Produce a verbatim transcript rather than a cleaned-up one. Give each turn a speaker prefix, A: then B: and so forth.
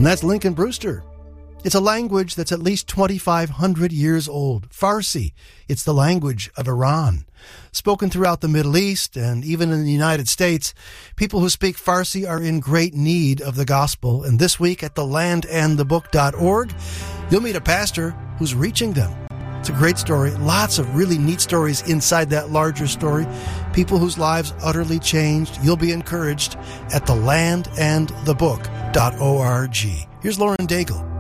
A: And that's Lincoln Brewster. It's a language that's at least twenty-five hundred years old. Farsi. It's the language of Iran. Spoken throughout the Middle East and even in the United States, people who speak Farsi are in great need of the gospel. And this week at the land and the book dot org, you'll meet a pastor who's reaching them. It's a great story. Lots of really neat stories inside that larger story. People whose lives utterly changed. You'll be encouraged at the land and the book dot org. Here's Lauren Daigle.